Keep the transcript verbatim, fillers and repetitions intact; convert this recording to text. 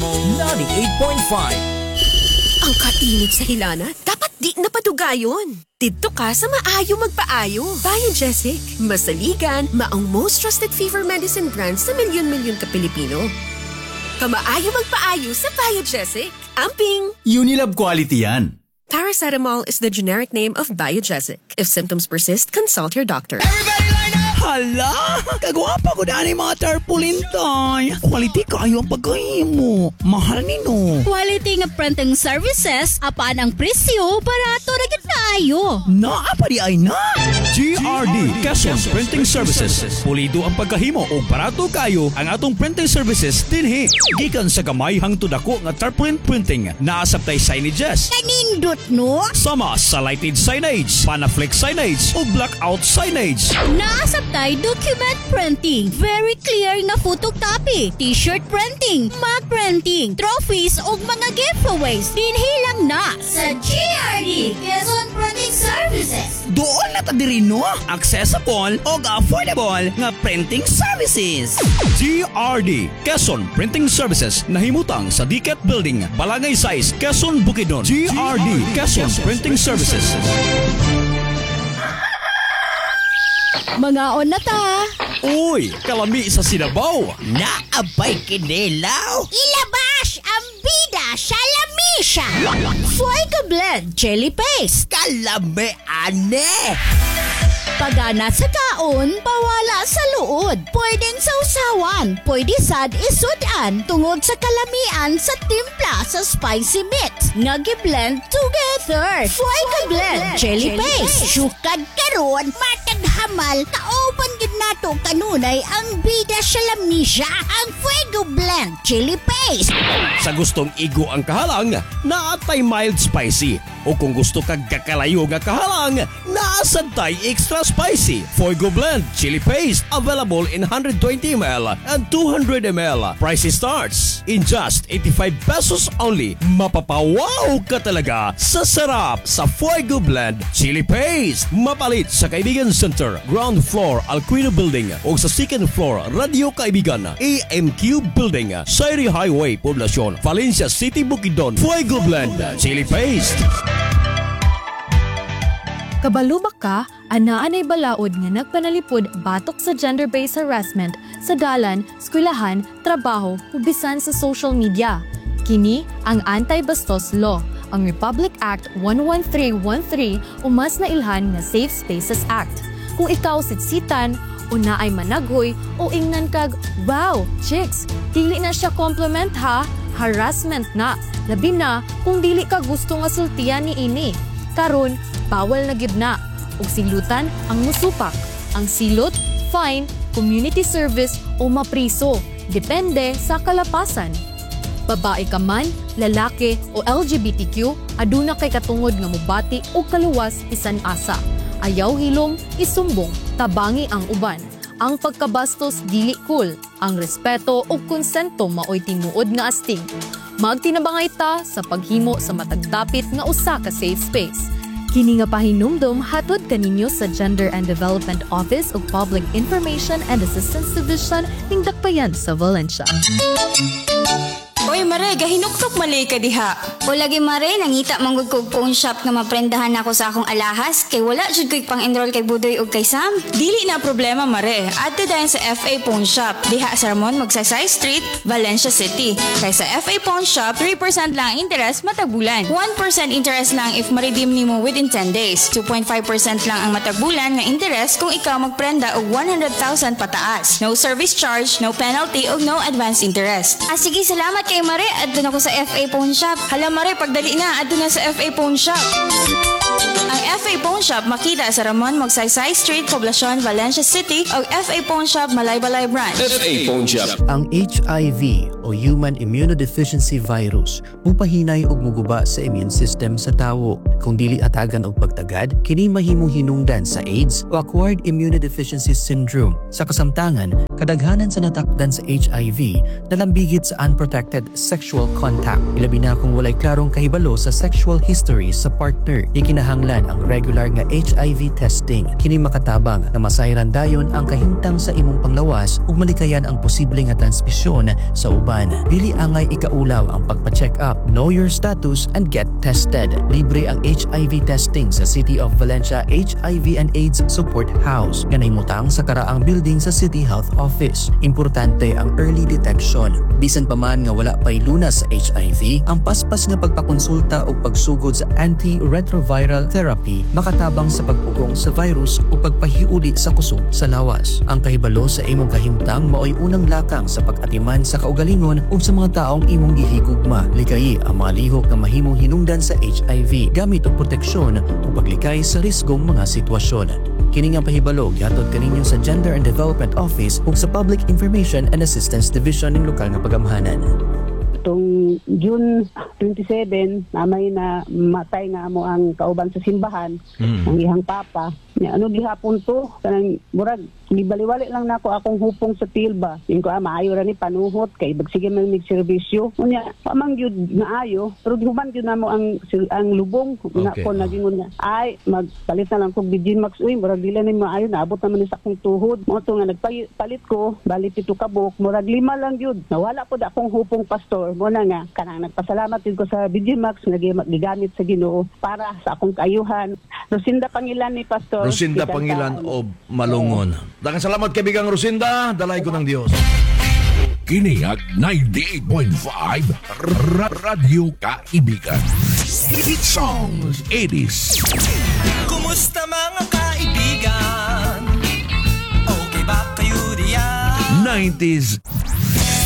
ninety-eight point five. Ang kainit sa hilana, dapat di napadugayon. Dito ka sa maayo magpaayo. Biogesic, masaligan, maong most trusted fever medicine brand sa milyon-milyon ka Pilipino. Kamaayo magpaayo sa Biogesic. Amping! Unilab quality yan. Paracetamol is the generic name of Biogesic. If symptoms persist, consult your doctor. Everybody line up! Hala! Kagwapa ko daan yung mga tarpaulin, tay. Quality kayo ang pagkahimo. Mahal nino. Quality nga printing services, apaan ang presyo, barato na gid naayo. Naapa di ay na. G R D Quezon Printing Services. Pulido ang pagkahimo o barato kayo ang atong printing services dinhi. Gikan sa gamay hangtod ako nga tarpaulin printing. Naasabtay signages. Kanindot no? Sama sa lighted signage, panaflex signage o blackout signage. Naasabtay document printing, very clear nga photocopy, t-shirt printing, mug printing, trophies ug mga giveaways. Dinhi lang na sa G R D Quezon Printing Services. Doon na ta diri no. Accessible o affordable nga printing services. G R D Quezon Printing Services nahimutang sa Diket Building, Balangay Size, Quezon, Bukidnon. G R D Quezon Printing Services. Mga on na ta. Uy, kalami sa Sinabaw. Naabay kinilaw. Ilabas ang bida sa lamisa. Fuego Blend Jelly Paste. Kalami ane. Pagana sa kaon, pawala sa luod. Pwedeng sausawan, pwede sad isudan tungod sa kalamian sa timpla sa spicy mix. Nga gi-blend together. Fuego Blend Jelly Paste. Sukad karon, matag hamal, kaopan gid nato kanunay ang bida sa lamisa. Ang Fuego Blend Jelly Paste. Sa gustong igo ang kahalang, naatay mild spicy. O kung gusto kag kakalayo nga kahalang, naasantay extra spicy. Fuego Blend Chili Paste available in one hundred twenty milliliters and two hundred milliliters. Price starts in just eighty-five pesos only. Mapapawaw ka talaga sa sarap sa Fuego Blend Chili Paste. Mapalit sa Kaibigan Center, ground floor Alquino Building o sa second floor Radio Kaibigan A M Q Building, Sairi Highway, Poblacion, Valencia City, Bukidnon. Fuego Blend Chili Paste. Kabalubak ka, anaan ay balaod nga nagpanalipod batok sa gender-based harassment sa dalan, eskwelahan, trabaho, ug bisan sa social media. Kini ang Anti-Bastos Law, ang Republic Act one one three one three o mas nailhan nga Safe Spaces Act. Kung ikaw sitsitan, o naay managhoy o ingnan kag, wow, chicks, dili na siya compliment ha, harassment na. Labi na kung dili ka gusto nga sultian ni ini. Karon, bawal na gid na. Ug silutan ang musupak. Ang silot, fine, community service o mapriso. Depende sa kalapasan. Babae ka man, lalaki o L G B T Q, aduna kay katungod nga mobati o kaluwas bisan asa. Ayaw hilom, isumbong, tabangi ang uban. Ang pagkabastos dili cool. Ang respeto o konsento maoy tinuod nga astig. Magtinabangay ta sa paghimo sa matagdapit nga usa ka safe space. Kini nga pahinumdum hatod kaninyo sa Gender and Development Office ug Public Information and Assistance Division ning Dakbayan sa Valencia. Oy Mare, gahinuktok mali ka diha. O lagi Mare, nangita manggod kog phone shop nga maprendahan ako sa akong alahas kay wala jud ko'y pang-enroll kay Budoy ug kay Sam. Dili na problema Mare. Adto dayon sa F A Phone Shop. Diha sa Ramon Magsaysay Street, Valencia City. Kay sa F A Phone Shop, three percent lang ang interest matag bulan. one percent interest lang if ma-redeem nimo within ten days. two point five percent lang ang matag bulan nga interest kung ikaw magprenda og one hundred thousand pataas. No service charge, no penalty ug no advance interest. Ah sige, salamat kay Mare. Adto na ko sa F A Phone Shop. Hala Mare, pagdali na adto na sa F A Phone Shop. Ang F A Phone Shop makita sa Ramon Magsaysay Street, Poblacion, Valencia City o F A Phone Shop Malaybalay Branch. F A Phone Shop. Ang H I V o Human Immunodeficiency Virus mupahinay og muguba sa immune system sa tawo. Kung dili atagan og pagtagad, kini mahimong hinungdan sa AIDS o Acquired Immunodeficiency Syndrome. Sa kasamtangan, kadaghanan sa natakdan sa H I V nalambigit sa unprotected sexual contact. Ilabi na kung walay klarong kahibalo sa sexual history sa partner. Ikina kinahanglan ang regular nga H I V testing. Kini makatabang na masayran dayon ang kahimtang sa imong panglawas ug malikayan ang posibleng nga transmisyon sa uban. Dili angay ikaulaw ang pagpa-check up, know your status and get tested. Libre ang H I V testing sa City of Valencia H I V and AIDS Support House nga nahimutang sa karaang building sa City Health Office. Importante ang early detection. Bisan pa man nga wala pay lunas sa H I V, ang paspas nga pagpakonsulta o pagsugod sa antiretroviral therapy makatabang sa pagpugong sa virus o pagpahiuli sa kusog sa lawas. Ang kahibalo sa imong kahimtang maoy unang lakang sa pag-atiman sa kaugalingon o sa mga taong imong gihigugma. Likayi ang mga lihok na mahimong hinungdan sa H I V gamit og proteksyon o paglikay sa risgong mga sitwasyon. Kini nga pahibalo gihatod kaninyo sa Gender and Development Office ug sa Public Information and Assistance Division ng lokal nga pagamhanan. Itong June twenty-seven, namay na matay nga mo ang kauban sa simbahan, mm. ang ihang papa. Ya, ano gihapon to? Kanang murag gibaliwali lang nako akong hupong sa tilba. Ingko ah, maayo ra ni panuhot kay bagsige man mig serbisyo. Unya, pamang gyud nga ayo, pero gihuman gyud namo ang ang lubong na Okay. ko nagingon nga. Ay, magpalit na lang kog Virgin Max uy, murag dila ni maayo naabot naman ni sa akong tuhod. Mo to nga nagpalit ko, bali pito ka buok, murag lima lang gyud. Nawala pod akong hupong pastor. Mo na nga kanang nagpasalamat gyud ko sa Virgin Max nga gigamit sa Ginoo para sa akong kaayuhan. Rosinda Pangilan ni pastor. Rosinda Pangilan o Malungon. Daghang salamat kaibigang Rosinda, dalay ko ng Dios. Kiniag ninety-eight point five Ra- Radyo Kaibigan. Hit songs eighties. Kumusta mga kaibigan? Okay ba kayo diyan? nineties